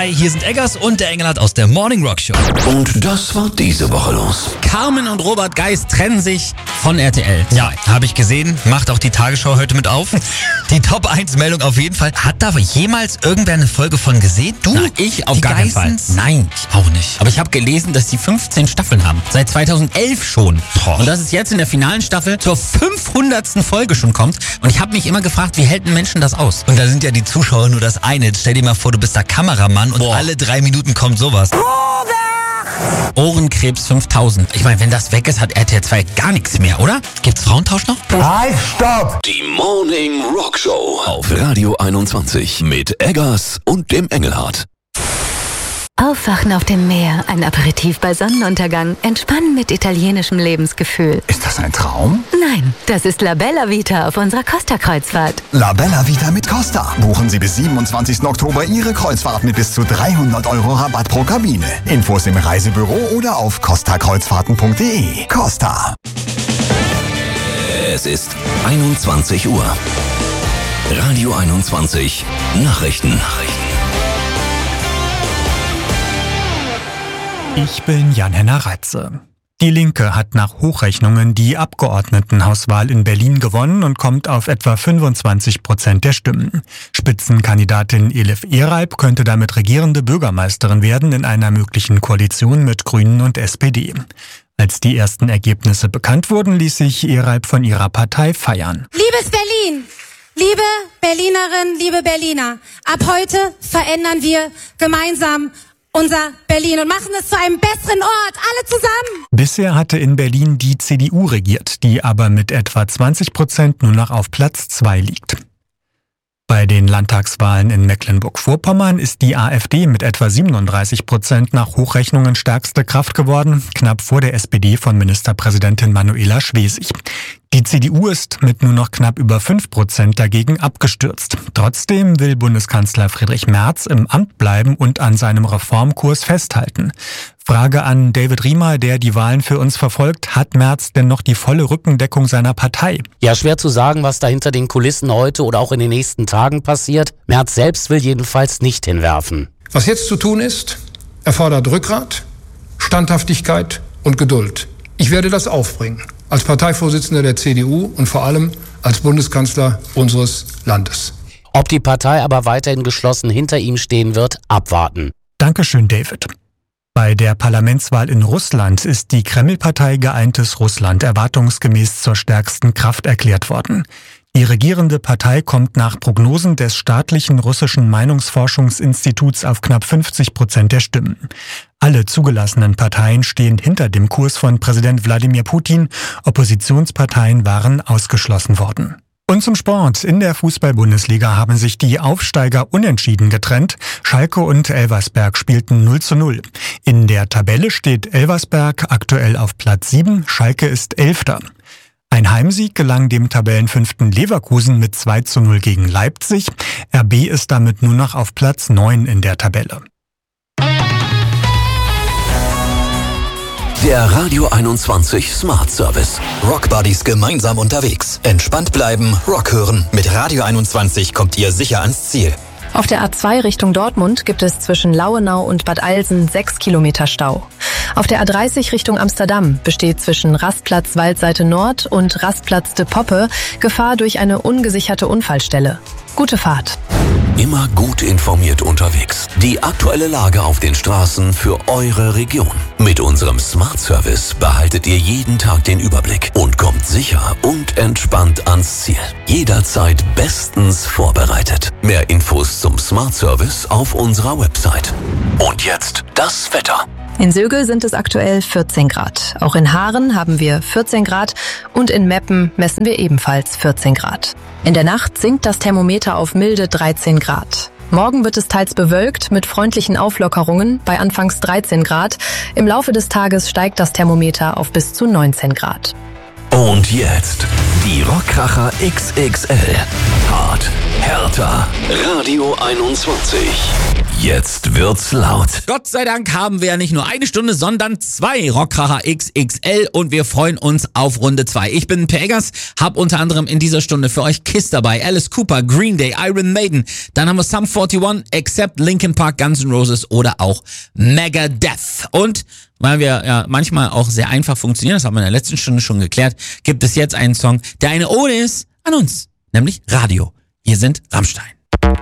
Hi, hier sind Eggers und der Engelhardt aus der Morning Rock Show. Und das war diese Woche los. Carmen und Robert Geis trennen sich von RTL. Ja, habe ich gesehen. Macht auch die Tagesschau heute mit auf. Die Top-1-Meldung auf jeden Fall. Hat da jemals irgendwer eine Folge von gesehen? Du? Na, ich auf gar keinen Fall. Geissens? Nein. Ich auch nicht. Aber ich habe gelesen, dass die 15 Staffeln haben. Seit 2011 schon. Und dass es jetzt in der finalen Staffel zur 500. Folge schon kommt. Und ich habe mich immer gefragt, wie hält ein Menschen das aus? Und da sind ja die Zuschauer nur das eine. Jetzt stell dir mal vor, du bist der Kameramann und alle 3 Minuten kommt sowas. Ohrenkrebs 5000. Ich meine, wenn das weg ist, hat RTL 2 gar nichts mehr, oder? Gibt's Frauentausch noch? Halt, stopp! Die Morning Rock Show auf Radio 21 mit Eggers und dem Engelhardt. Aufwachen auf dem Meer, ein Aperitif bei Sonnenuntergang, entspannen mit italienischem Lebensgefühl. Ist das ein Traum? Nein, das ist La Bella Vita auf unserer Costa-Kreuzfahrt. La Bella Vita mit Costa. Buchen Sie bis 27. Oktober Ihre Kreuzfahrt mit bis zu 300 € Rabatt pro Kabine. Infos im Reisebüro oder auf costakreuzfahrten.de. Costa. Es ist 21 Uhr. Radio 21 Nachrichten. Ich bin Jan-Henner Reitze. Die Linke hat nach Hochrechnungen die Abgeordnetenhauswahl in Berlin gewonnen und kommt auf etwa 25% der Stimmen. Spitzenkandidatin Elif Ereib könnte damit regierende Bürgermeisterin werden in einer möglichen Koalition mit Grünen und SPD. Als die ersten Ergebnisse bekannt wurden, ließ sich Ereib von ihrer Partei feiern. Liebes Berlin, liebe Berlinerinnen, liebe Berliner, ab heute verändern wir gemeinsam unser Berlin und machen es zu einem besseren Ort, alle zusammen. Bisher hatte in Berlin die CDU regiert, die aber mit etwa 20% nur noch auf Platz 2 liegt. Bei den Landtagswahlen in Mecklenburg-Vorpommern ist die AfD mit etwa 37% nach Hochrechnungen stärkste Kraft geworden, knapp vor der SPD von Ministerpräsidentin Manuela Schwesig. Die CDU ist mit nur noch knapp über 5% dagegen abgestürzt. Trotzdem will Bundeskanzler Friedrich Merz im Amt bleiben und an seinem Reformkurs festhalten. Frage an David Riemer, der die Wahlen für uns verfolgt. Hat Merz denn noch die volle Rückendeckung seiner Partei? Ja, schwer zu sagen, was da hinter den Kulissen heute oder auch in den nächsten Tagen passiert. Merz selbst will jedenfalls nicht hinwerfen. Was jetzt zu tun ist, erfordert Rückgrat, Standhaftigkeit und Geduld. Ich werde das aufbringen. Als Parteivorsitzender der CDU und vor allem als Bundeskanzler unseres Landes. Ob die Partei aber weiterhin geschlossen hinter ihm stehen wird, abwarten. Dankeschön, David. Bei der Parlamentswahl in Russland ist die Kreml-Partei Geeintes Russland erwartungsgemäß zur stärksten Kraft erklärt worden. Die regierende Partei kommt nach Prognosen des staatlichen russischen Meinungsforschungsinstituts auf knapp 50% der Stimmen. Alle zugelassenen Parteien stehen hinter dem Kurs von Präsident Wladimir Putin. Oppositionsparteien waren ausgeschlossen worden. Und zum Sport. In der Fußball-Bundesliga haben sich die Aufsteiger unentschieden getrennt. Schalke und Elversberg spielten 0:0. In der Tabelle steht Elversberg aktuell auf Platz 7, Schalke ist 11. Ein Heimsieg gelang dem Tabellenfünften Leverkusen mit 2:0 gegen Leipzig. RB ist damit nur noch auf Platz 9 in der Tabelle. Der Radio 21 Smart Service. Rock Buddies gemeinsam unterwegs. Entspannt bleiben, Rock hören. Mit Radio 21 kommt ihr sicher ans Ziel. Auf der A2 Richtung Dortmund gibt es zwischen Lauenau und Bad Eilsen 6 Kilometer Stau. Auf der A30 Richtung Amsterdam besteht zwischen Rastplatz Waldseite Nord und Rastplatz de Poppe Gefahr durch eine ungesicherte Unfallstelle. Gute Fahrt. Immer gut informiert unterwegs. Die aktuelle Lage auf den Straßen für eure Region. Mit unserem Smart Service behaltet ihr jeden Tag den Überblick und kommt sicher und entspannt ans Ziel. Jederzeit bestens vorbereitet. Mehr Infos zum Smart Service auf unserer Website. Und jetzt das Wetter. In Sögel sind es aktuell 14 Grad. Auch in Haaren haben wir 14 Grad und in Meppen messen wir ebenfalls 14 Grad. In der Nacht sinkt das Thermometer auf milde 13 Grad. Morgen wird es teils bewölkt mit freundlichen Auflockerungen bei anfangs 13 Grad. Im Laufe des Tages steigt das Thermometer auf bis zu 19 Grad. Und jetzt die Rockkracher XXL. Hart, härter. Radio 21. Jetzt wird's laut. Gott sei Dank haben wir ja nicht nur eine Stunde, sondern 2 Rockkracher XXL und wir freuen uns auf Runde 2. Ich bin Per Eggers, hab unter anderem in dieser Stunde für euch Kiss dabei, Alice Cooper, Green Day, Iron Maiden, dann haben wir Sum 41, Accept, Linkin Park, Guns N' Roses oder auch Megadeth. Und weil wir ja manchmal auch sehr einfach funktionieren, das haben wir in der letzten Stunde schon geklärt, gibt es jetzt einen Song, der eine Ode ist an uns, nämlich Radio. Hier sind Rammstein.